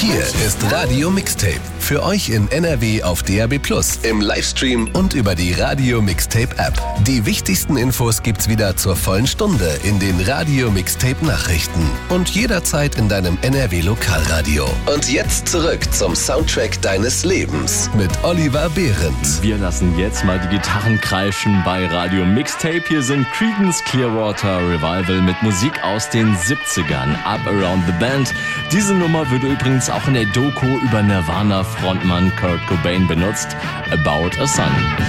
Hier ist Radio Mixtape. Für euch in NRW auf DAB+, im Livestream und über die Radio Mixtape App. Die wichtigsten Infos gibt's wieder zur vollen Stunde in den Radio Mixtape Nachrichten und jederzeit in deinem NRW Lokalradio. Und jetzt zurück zum Soundtrack deines Lebens mit Oliver Behrendt. Wir lassen jetzt mal die Gitarren kreischen bei Radio Mixtape. Hier sind Creedence Clearwater Revival mit Musik aus den 70ern. Up Around the Band. Diese Nummer würde übrigens auch in der Doku über Nirvana-Frontmann Kurt Cobain benutzt. About a Sun.